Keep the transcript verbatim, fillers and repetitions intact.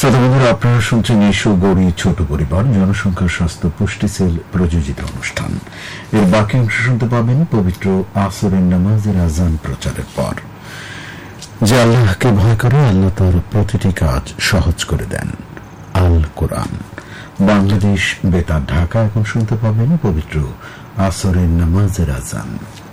শ্রোতাবন্ধুরা, আপনারা শুনছেন ইস্যু গৌরী ছোট পরিবার জনসংখ্যা স্বাস্থ্য পুষ্টি সেল প্রযোজিত অনুষ্ঠান। এর বাকি অংশ শুনতে পাবেন পবিত্র আসরের নামাজের আজান প্রচারের পর। যে আল্লাহকে ভয় করে, আল্লাহ তার প্রতিটি কাজ সহজ করে দেন। আল কোরআন বাংলাদেশ বেতার ঢাকা। এখন শুনতে পাবেন পবিত্র আসরের নামাজের আজান।